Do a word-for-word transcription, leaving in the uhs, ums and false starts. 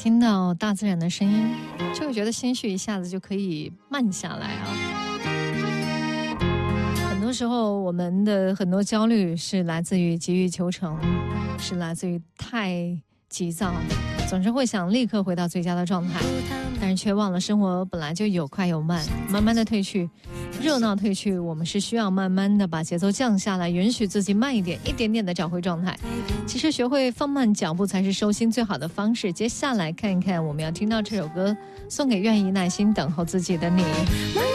听到大自然的声音，就会觉得心绪一下子就可以慢下来啊。很多时候我们的很多焦虑是来自于急于求成，是来自于太急躁，总是会想立刻回到最佳的状态，但是却忘了生活本来就有快有慢，慢慢的退去，热闹退去，我们是需要慢慢的把节奏降下来，允许自己慢一点，一点点的找回状态。其实学会放慢脚步才是收心最好的方式。接下来看一看我们要听到这首歌，送给愿意耐心等候自己的你。